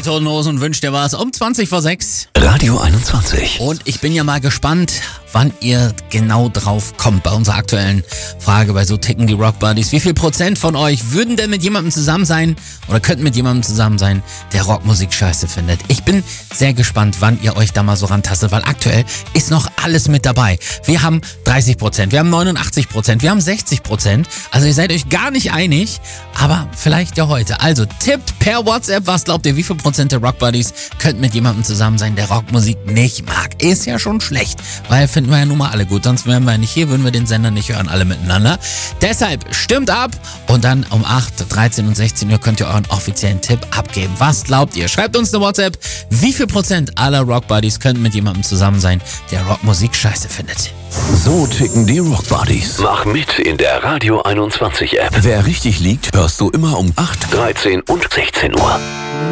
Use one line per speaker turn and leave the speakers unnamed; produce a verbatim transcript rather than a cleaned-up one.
Toten Hosen wünscht dir was um zwanzig vor sechs.
Radio einundzwanzig.
Und ich bin ja mal gespannt, wann ihr genau drauf kommt bei unserer aktuellen Frage bei So ticken die Rock Buddies. Wie viel Prozent von euch würden denn mit jemandem zusammen sein oder könnten mit jemandem zusammen sein, der Rockmusik scheiße findet? Ich bin sehr gespannt, wann ihr euch da mal so rantastet, weil aktuell ist noch alles mit dabei. Wir haben dreißig Prozent, wir haben neunundachtzig Prozent, wir haben sechzig Prozent. Also ihr seid euch gar nicht einig, aber vielleicht ja heute. Also tippt per WhatsApp, was glaubt ihr, wie viel Prozent der Rock Buddies könnten mit jemandem zusammen sein, der Rockmusik nicht mag? Ist ja schon schlecht, weil finden wir ja nun mal alle gut, sonst wären wir ja nicht hier, würden wir den Sender nicht hören, alle miteinander. Deshalb stimmt ab und dann um acht, dreizehn und sechzehn Uhr könnt ihr euren offiziellen Tipp abgeben. Was glaubt ihr? Schreibt uns eine WhatsApp, wie viel Prozent aller Rock Buddies könnten mit jemandem zusammen sein, der Rockmusik scheiße findet.
So ticken die Rock Buddies.
Mach mit in der Radio einundzwanzig App.
Wer richtig liegt, hörst du immer um acht,
dreizehn und sechzehn Uhr.